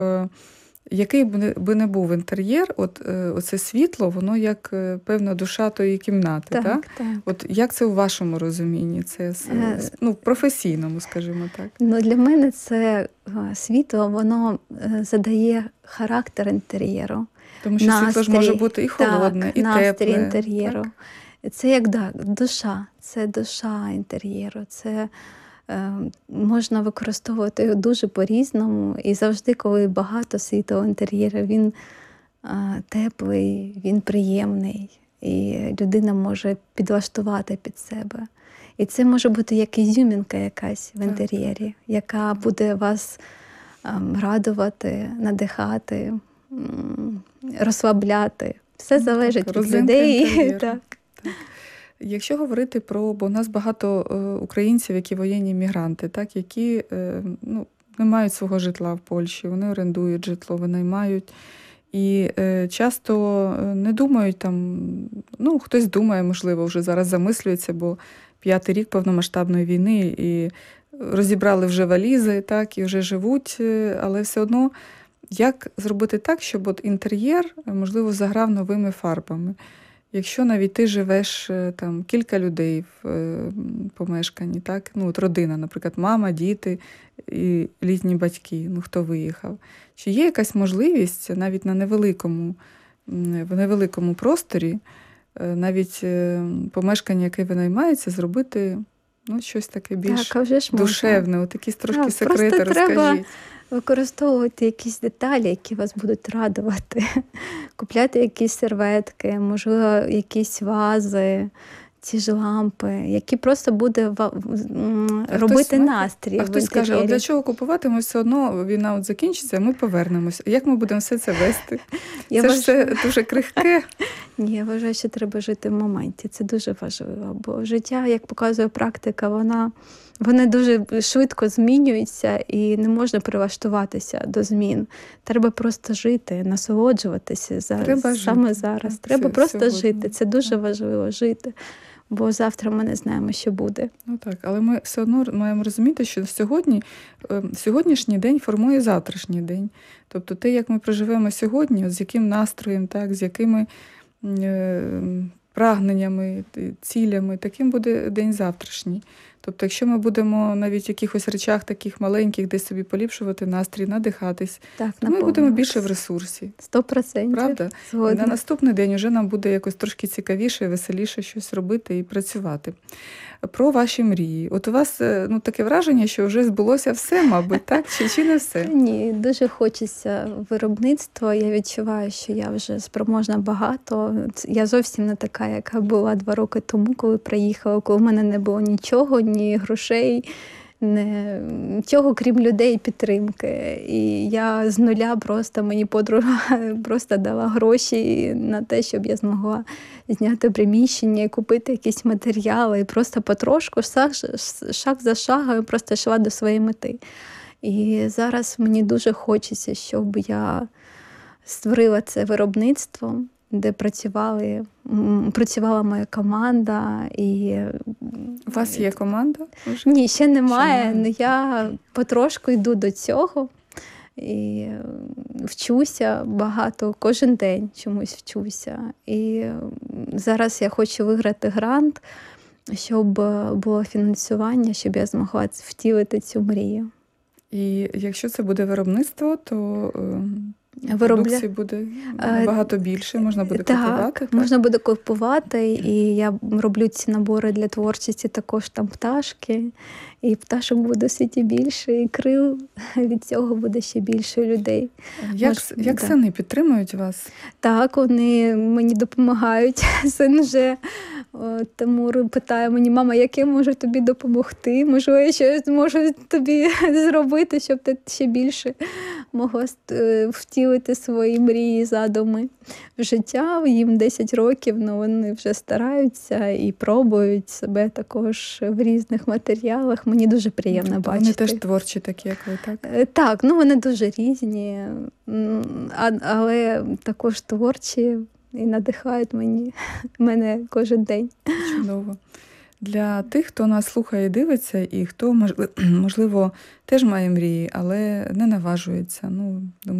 Який би не був інтер'єр, оце світло, воно як певна душа тої кімнати. Так, так. От як це у вашому розумінні? Це в професійному, скажімо так. Ну, для мене це світло, воно задає характер інтер'єру. Тому що світло ж може бути і холодне, і настрій тепле. інтер'єру. Це як душа, це душа інтер'єру. Це можна використовувати його дуже по-різному. І завжди, коли багато світла в інтер'єрі, він теплий, він приємний. І людина може підлаштувати під себе. І це може бути як ізюмінка якась в інтер'єрі, яка буде вас радувати, надихати, розслабляти. Все залежить від людей. Так. Якщо говорити бо у нас багато українців, які воєнні мігранти, так, які не мають свого житла в Польщі, вони орендують житло, винаймають. І часто не думають хтось думає, можливо, вже зараз замислюється, бо 5-й рік повномасштабної війни, і розібрали вже валізи, так, і вже живуть, але все одно, як зробити так, щоб інтер'єр, можливо, заграв новими фарбами? Якщо навіть ти живеш кілька людей в помешканні, так? Родина, наприклад, мама, діти і літні батьки, хто виїхав. Чи є якась можливість навіть в невеликому просторі, навіть помешкання, яке винаймається, зробити щось таке більш душевне? От якісь трошки секрети розкажіть. Треба використовувати якісь деталі, які вас будуть радувати. Купляти якісь серветки, можливо, якісь вази, ці ж лампи, які просто буде робити настрій. А хтось скаже, для чого купувати? Ми все одно, війна закінчиться, ми повернемося. Як ми будемо все це вести? Це ж все дуже крихке. Ні, я вважаю, що треба жити в моменті. Це дуже важливо. Бо життя, як показує практика, вони дуже швидко змінюються і не можна прилаштуватися до змін. Треба просто жити, насолоджуватися саме зараз. Треба просто жити. Це дуже важливо жити. Бо завтра ми не знаємо, що буде. Так, але ми все одно маємо розуміти, що сьогоднішній день формує завтрашній день. Тобто те, як ми проживемо сьогодні, з яким настроєм, так, з якими прагненнями, цілями, таким буде день завтрашній. Тобто, якщо ми будемо навіть в якихось речах таких маленьких десь собі поліпшувати настрій, надихатись, то ми будемо більше в ресурсі. 100%. Правда? На наступний день вже нам буде якось трошки цікавіше, веселіше щось робити і працювати. Про ваші мрії. От у вас таке враження, що вже збулося все, мабуть, так? Чи не все? Ні, дуже хочеться виробництва. Я відчуваю, що я вже спроможна багато. Я зовсім не така, яка була 2 роки тому, коли приїхала, коли в мене не було нічого, ні грошей, нічого, крім людей і підтримки. І я з нуля мені подруга просто дала гроші на те, щоб я змогла зняти приміщення і купити якісь матеріали. І просто потрошку, шаг за шагом, просто йшла до своєї мети. І зараз мені дуже хочеться, щоб я створила це виробництво, де працювала моя команда. У вас є команда? Ні, ще немає. Але я потрошку йду до цього. І вчуся багато, кожен день чомусь вчуся. І зараз я хочу виграти грант, щоб було фінансування, щоб я змогла втілити цю мрію. І якщо це буде виробництво, то продукції буде набагато більше, можна буде купувати? Так, можна буде купувати, і я роблю ці набори для творчості, також там пташки, і пташок буде в світі більше, і крил від цього буде ще більше людей. Як сини підтримують вас? Так, вони мені допомагають. Син вже Тимур питає мені: мама, як я можу тобі допомогти? Можливо, я щось зможу тобі зробити, щоб ти ще більше могла втілити свої мрії, задуми в життя. Їм 10 років, але вони вже стараються і пробують себе також в різних матеріалах. Мені дуже приємно бачити. Вони теж творчі такі, як ви, так? Так, вони дуже різні, але також творчі і надихають мене кожен день. Чудово. Для тих, хто нас слухає і дивиться, і хто, можливо, теж має мрії, але не наважується. Ну, думаю,